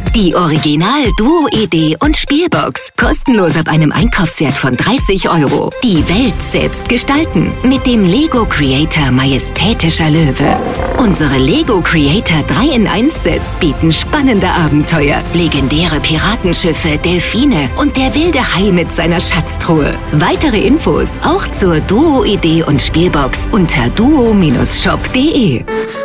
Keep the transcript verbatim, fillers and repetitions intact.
Die Original-Duo-Idee und Spielbox. Kostenlos ab einem Einkaufswert von dreißig Euro. Die Welt selbst gestalten. Mit dem Lego Creator Majestätischer Löwe. Unsere Lego Creator drei in eins Sets bieten spannende Abenteuer, legendäre Piratenschiffe, Delfine und der wilde Hai mit seiner Schatztruhe. Weitere Infos auch zur Duo-Idee und Spielbox unter duo Bindestrich shop punkt de.